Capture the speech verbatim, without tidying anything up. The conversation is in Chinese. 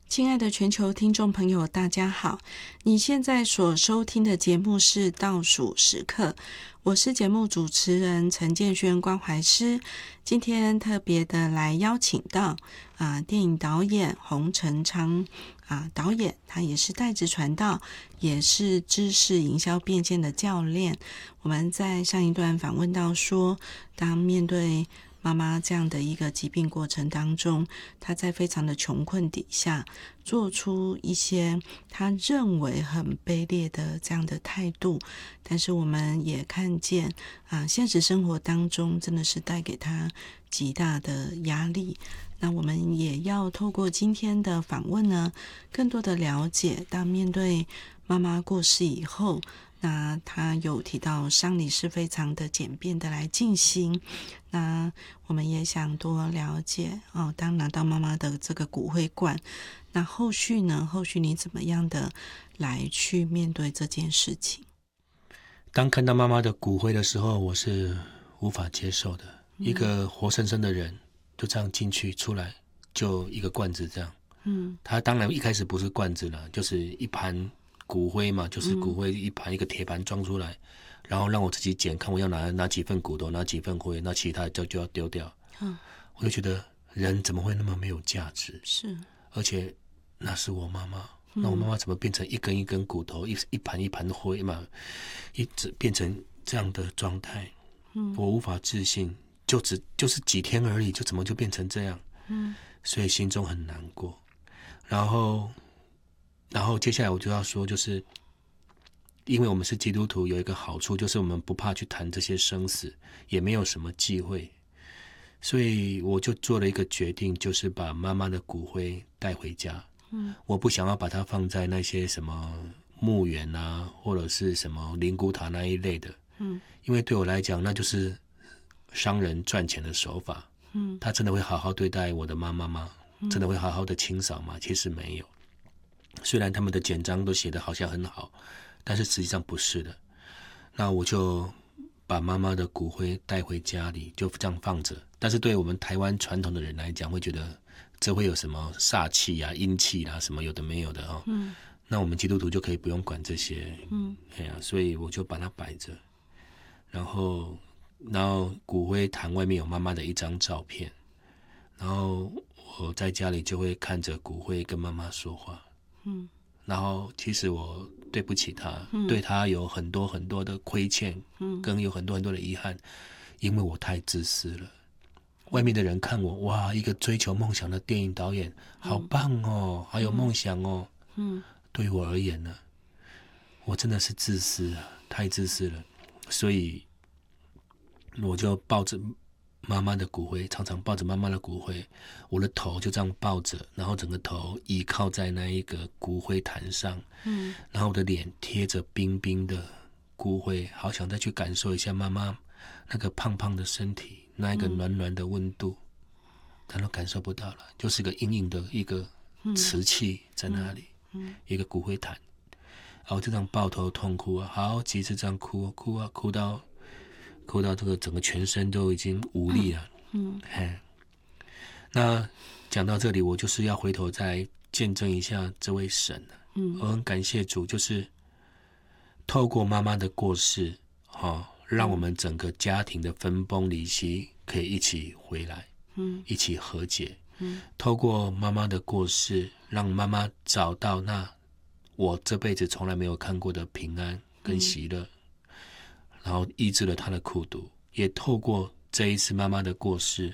亲爱的全球听众朋友，大家好！你现在所收听的节目是倒数时刻，我是节目主持人陈建轩关怀师。今天特别的来邀请到啊、呃，电影导演洪成昌啊、呃、导演，他也是代职传道，也是知识营销变现的教练。我们在上一段访问到说，当面对妈妈这样的一个疾病过程当中，他在非常的穷困底下做出一些他认为很卑劣的这样的态度，但是我们也看见啊，现实生活当中真的是带给他极大的压力。那我们也要透过今天的访问呢，更多的了解当面对妈妈过世以后，那他有提到丧礼是非常的简便的来进行，那我们也想多了解哦，当拿到妈妈的这个骨灰罐，那后续呢？后续你怎么样的来去面对这件事情？ 当看到妈妈的骨灰的时候，我是无法接受的。嗯、一个活生生的人就这样进去出来，就一个罐子这样。嗯，他当然一开始不是罐子了，就是一盘骨灰嘛，就是骨灰一盘一个铁盘装出来，嗯、然后让我自己捡，看我要拿哪几份骨头，哪几份灰，那其他就就要丢掉。嗯，我就觉得人怎么会那么没有价值？ 是，而且那是我妈妈。那我妈妈怎么变成一根一根骨头，一一盘一盘的灰嘛，一直变成这样的状态？嗯，我无法置信，就只就是几天而已，就怎么就变成这样？嗯，所以心中很难过。然后，然后接下来我就要说，就是因为我们是基督徒，有一个好处就是我们不怕去谈这些生死，也没有什么忌讳，所以我就做了一个决定，就是把妈妈的骨灰带回家。嗯，我不想要把它放在那些什么墓园啊，或者是什么灵骨塔那一类的。嗯，因为对我来讲，那就是商人赚钱的手法。嗯，他真的会好好对待我的妈妈吗？嗯、真的会好好的清扫吗？其实没有。虽然他们的简章都写得好像很好，但是实际上不是的。那我就把妈妈的骨灰带回家里，就这样放着。但是对我们台湾传统的人来讲，会觉得这会有什么煞气啊、阴气啊，什么有的没有的哦。嗯，那我们基督徒就可以不用管这些。嗯，哎呀，所以我就把它摆着，然后，然后骨灰坛外面有妈妈的一张照片，然后我在家里就会看着骨灰跟妈妈说话。嗯，然后其实我对不起她，嗯、对她有很多很多的亏欠，嗯，跟有很多很多的遗憾，因为我太自私了。外面的人看我，哇，一个追求梦想的电影导演，好棒哦，好有梦想哦。嗯，对于我而言呢，我真的是自私啊，太自私了。所以我就抱着妈妈的骨灰，常常抱着妈妈的骨灰，我的头就这样抱着，然后整个头倚靠在那一个骨灰坛上，嗯，然后我的脸贴着冰冰的骨灰，好想再去感受一下妈妈那个胖胖的身体，那一个暖暖的温度，但都感受不到了，就是个硬硬的一个瓷器在那里，嗯嗯、一个骨灰坛，然后就这样抱头痛哭啊，好几次这样哭哭啊，哭到哭到这个整个全身都已经无力了。嗯，嗯那讲到这里，我就是要回头再见证一下这位神。嗯，我很感谢主，就是透过妈妈的过世，哦，让我们整个家庭的分崩离析可以一起回来，嗯，一起和解。嗯，透过妈妈的过世，让妈妈找到那我这辈子从来没有看过的平安跟喜乐。嗯，然后医治了他的苦毒，也透过这一次妈妈的过世，